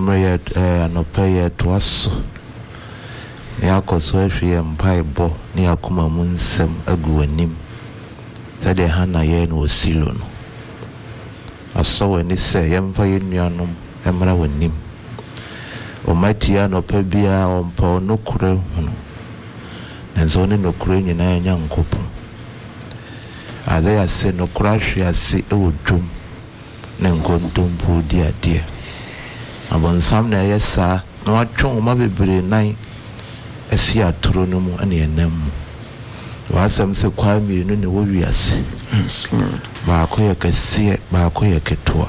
Amaya anopaya to us. Yakoso ehwe empaibo ne yakoma mu nsem agu anim. Sade hana ye no osilo no. Aso wani se yemfa yenuanom emra wanim. Omatia no pa bia ompa no kure hunu. Nenzo ne no kure nyina nya nkopo. Ade ya se no kura hwe ase ewodwom. Ne nkontompo di ade. Abonsam na yesa no atwon o ma bebre nan esi atoro no mu ane enam mu. Wasam se kwa mienu ne wo wiase. Yes, Lord. Ba ko ye kese ba ko ye ketoa.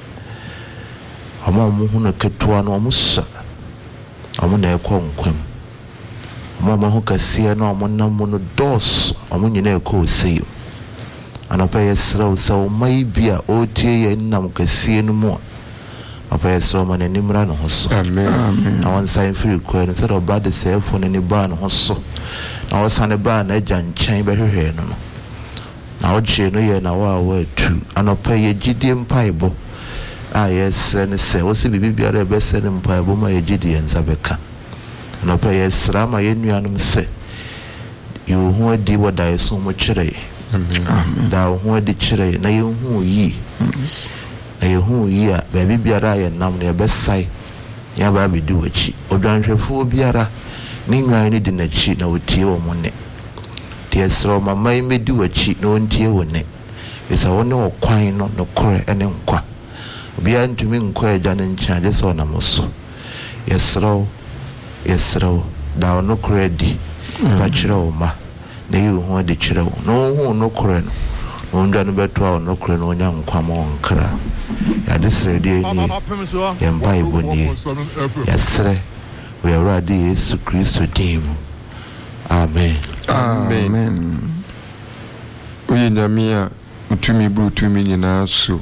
Ama mu hu no ketoa no mu sa. Amu na ekọ nkwam. Ama hu kese no amu nam mu no dos. Amu nyina ekọ osei. Anapa ye sraw saw mai bia o tie ye nam kese no mu. Apa ye so ma ne nimra no hoso. Amen. Amen. Na wan sign free kwa no said oba de se fo ne ba no hoso. Na wasane ba na agya nkyɛn bɛhwehwɛ no no na ɔgye no yɛ na wa tu anɔpa yɛ gidie mpaebɔ a yɛsrɛ ne sɛ wɔsɛ bibi biara ɛbɛsɛ ne mpaebɔ ma yɛ gidie nsa bɛka anɔpa yɛsrɛ ma yɛ nuanom sɛ yɛ ho adi wɔ daeɛ so mu kyerɛ yɛ da wo ho adi kyerɛ yɛ na yɛhu yi na yɛhu yi a baabi biara a yɛnam no yɛbɛsae yɛaba abɛdi w'akyi ɔdwanhwɛfoɔ biara ni nwan ni di na chi na otie wo monne de esro mama imedi wachi na ontie wo ne bisa woni okwan no no kore ene nkwa bia ntumi nkwa eja ne ncha je so na moso yesro da no kore di ka kire wo ma na yi ho de kire wo no hu no kore no no ndwa no beto a no kore no nya nkwa mo nkra ya de sre de ni yemba iboni yesre we are ready Jesus Christ redeem. Amen. Amen. We nyamia utumi bru tumi nyina so.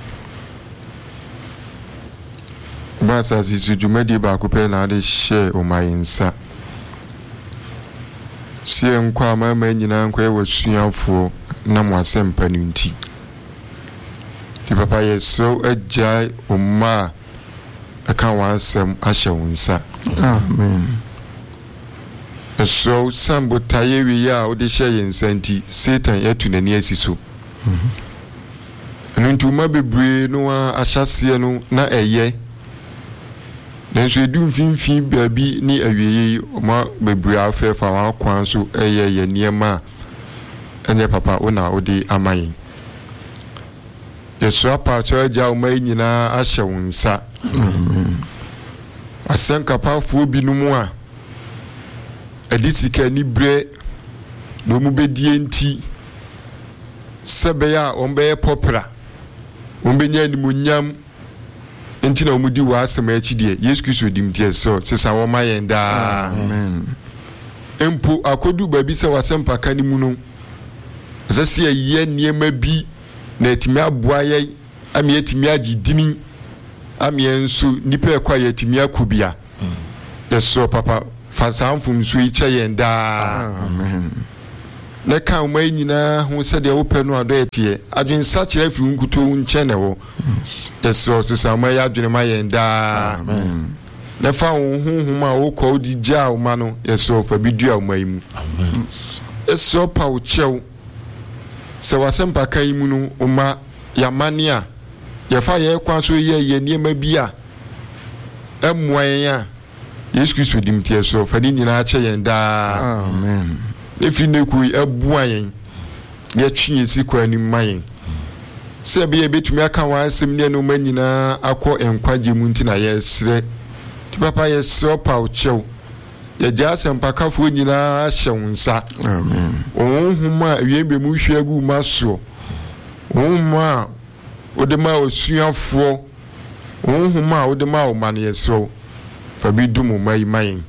Basa sisi jumadi ba ko pe na de share o mayinsa. Sie nkwa mama nyina nkwa e wasuafo na mo asempa ni nti. Di papa yeso agya o ma aka wansem ahye wonsa. Amen. So sambo taye wi ya odi hye yensanti Satan yatu nani asiso. Ntuma bebre no ahyase no na eye. Nanso edu mfimfin baabi ni awieye ma bebre afefa wa kwan so eye ye niema ene papa ona odi amayin. Yesu apa chaja o mai nyina ahye wonsa. Amen. Asenka pafo binumu a edisika ni bre no mu bedie nti sebe ya ombe popra ombe nya ni munyam nti na omudi wa asema akidie Yesu Kristo dimtie so sesa wo ma yenda. Amen. Empo akodu babi se wasempa ka ni mu no sese ye niema bi na etimi aboa ye ami etimi agidini amienso nipa ekwa yetimi akubia yeso papa fansamfum so iche yenda. Amen. Na ka o mai nyina ho se de wo pɛ no ado etie adwensa kyerɛ firi nkuto nkyɛ ne wo yeso so sama ya adwene ma yenda. Amen. Na fa wo honhom a wo kɔ di gya o ma no yeso fa bidua o mai mu. Amen. Yeso pa wo kyɛw se wasempa kan mu no o ma yamania ya fa ye kwa so ye niema bia emwan ya Yesu Kristo dimtie so fa ni nyina ache yenda. Amen. Efi ne ku ebuan yen ye twi esi kwa ni man se be ye betumi aka wa asem ne no manyina akọ enkwaje mu ntina ye sre ti papa ye sre pa o chew ye ja asem pa kafo nyina ahye wonsa. Amen. Ohuma wiembe mu hwe agu maso ohuma odema osuafo ohuma odema o man yeso fa bi dumu mai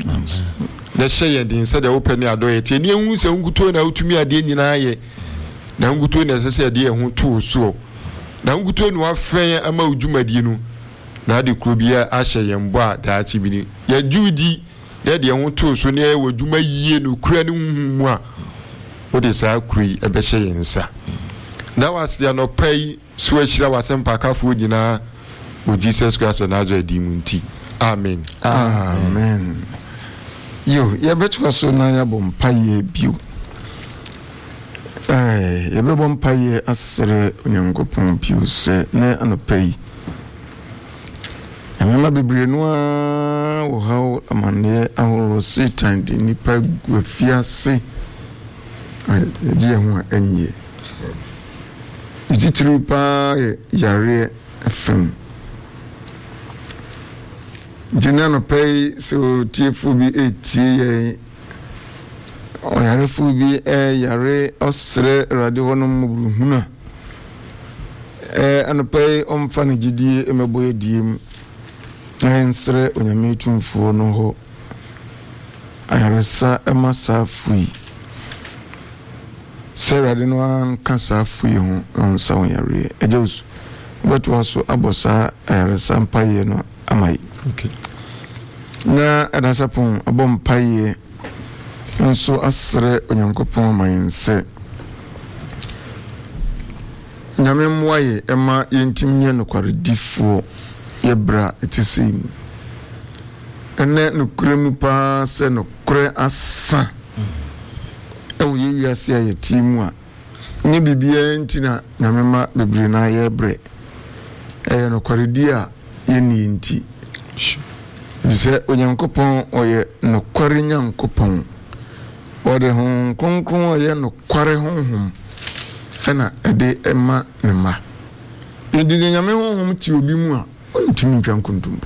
na hye din se de open ado ye tie ne hu se nguto na utumi ade nyina ye na nguto na se se de ho to so na nguto no afen ama udwumadi no na ade krobia ahye yembo a da achi bi ni ya judi ye de ho to so ne wa dwuma yie no kura ne humu a o de sa kuri e be hye yensa na was ya no pai so achira wasempa kafo nyina o Jesus Christ na zo adi munti Amen. Amen. Yo, ya betu so na ya bom paye biu. Ya be bom paye asere onyankopon biu se na anopai. Ya mema bebre no a wo hawo amane ahoro Satan di nipa gwafiase. Di ho anye. Titiri pa yare afem. Jinano pay so tiefu bi etie o yare fu bi yare osre radio wono mubruhuna anopay omfa ne gidie emeboye diem ensre onyame tumfuo no ho ayaresa emasa fui sera de no an kasa fui ho onsa yare ejus beto aso abosa ayaresa mpaye no amai. Okay. Na adasapon abom paye nso asre onyankopon manse nyame mwaye ema yentimnye no kwaredifo yebra etisim ene no kuremu pa se no kure asa ewo yewiase aye timu a ni bibia ntina nyame ma bebre na yebre no kwaredi a yeni nti Dise onyankopon oye no kware nyankopon ode hon konkron oye no kware honhom ena ede ema ne ma indide nyame honhom ti obi mu a ontimi ntwan kontumpo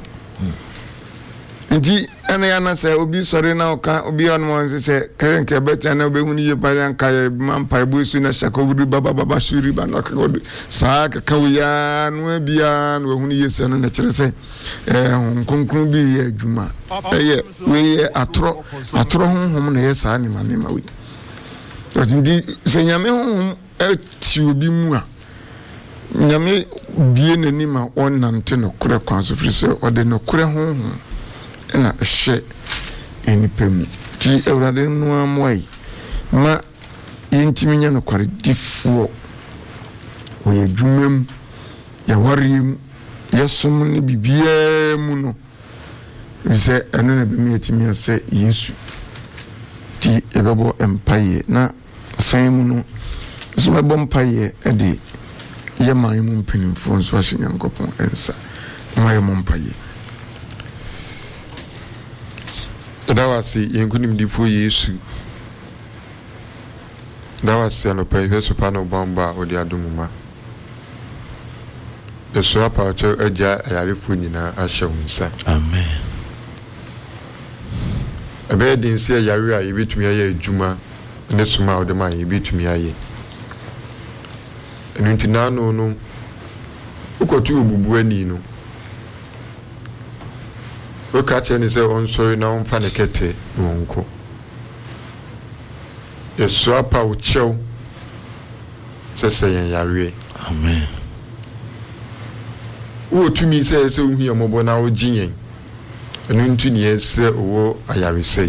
nti ena ya na se obi sori na oka obi anmo se kenke beta na obehunu ye pare nka mampa busu na shakoburu baba shuri ba na sa ka wuya no bia no ehunu ye se no na kire se konkron bi ye adwuma we atro honhom na ye sa ni ma we ndi se nyame honhom ati obi mu a nyame bie nani ma onante no kure kwanso firi se ode no kure honhom na hye enipemu ti ewrade no amwai ma yentimi nya no kware difuo oye dwumem ya wariem yesum ni bibia mu no bise eno na bemi etimi ase Yesu ti ebebo empaye na fam no so mebo mpaye ede ye man mu mpenimfo nso ahye Nyankopon ensa ma ye mo mpaye. Dawasi yenkunim difo Yesu dawasi anopai Yesu pa no bomba odi adumuma Yesu apa ocho eja ayarefo nyina ahye wonsa. Amen. Ebe din se ayare a yebetumi aye adwuma ne suma odema yebetumi aye enunti nano no ukotu obubu ani no Oka cheni se on sorry na on fa ne kete wonko. Yesu apa uchew se yen yare. Amen. Wo tumi se uhi omobo na oginyen. Enu ntu ni ese owo ayare sei.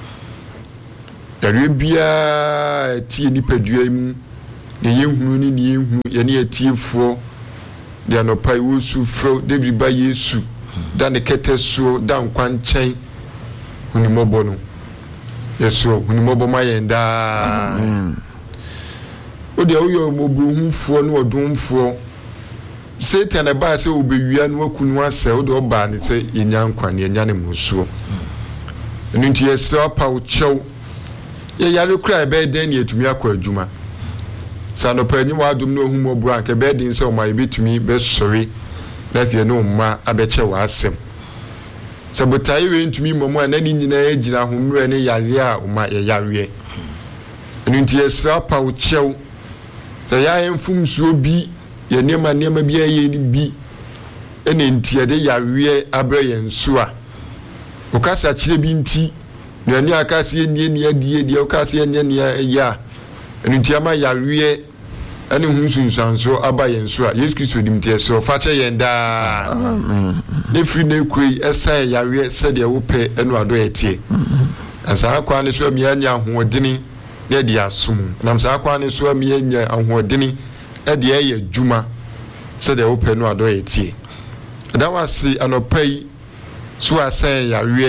Yare bia tie nipadua mu ne yehunu ni yehunu ye ne atiefo de anopai wo su fro David ba Yesu dan de ketesuo dan kwanchen hunimobo no Yesu hunimobo mayenda odi awo mobruhunfo no odumfo Satan e ba se obewia no akunu ase odi oba ne se yenya nkwane yenya ne musuo nti Yesu apa wo chew ye yare kura be den ne etumi akwa adwuma sano panyi wa adum no humobru anke be din se o ma ebetumi be sori na fie no ma abeche wa asem sabotai we ntumi momo anani nyina agira homre ne yare a uma ye yare nti Esra pa wo chew se ya enfum suo bi ye nema bi aye ni bi ene nti ade yare abre ye nso a okasa kire bi nti ne akase ye nie adie okase ye nye ne ya nti ama yare ani hunsunsanso aba yenso a Yesu Kristo dimte so fache yenda amen de free na kuri esa yare se de wo pe enu ado etie ansa akwa ne so mi anya hoodeni de de asum nam sa akwa ne so mi anya hoodeni e de ye djuma se de wo pe enu ado etie da wasi anopai so asɛn yareɛ